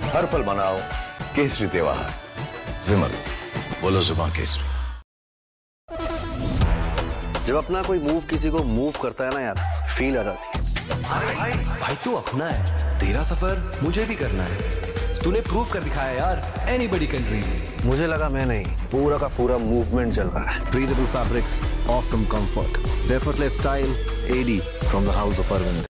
हर पल मनाओ केसरी त्योहार। विमल, बोलो जुबान केसरी। जब अपना कोई मूव किसी को मूव करता है ना यार, फील आ जाती है। भाई तू अपना है, तेरा सफर मुझे भी करना है। तूने प्रूव कर दिखाया यार, एनीबॉडी कैन ड्रीम। मुझे लगा मैं नहीं, पूरा का पूरा मूवमेंट चल रहा है। Breathable fabrics, awesome comfort, effortless style, AD from the House of Arvind.